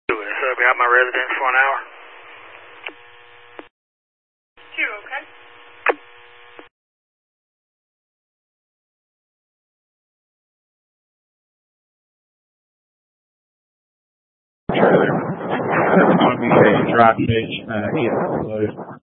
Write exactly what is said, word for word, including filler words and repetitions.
Uh, be out my residence for an hour. Two, okay. Trailer. It's going to be a dry pitch. Uh, he is loaded.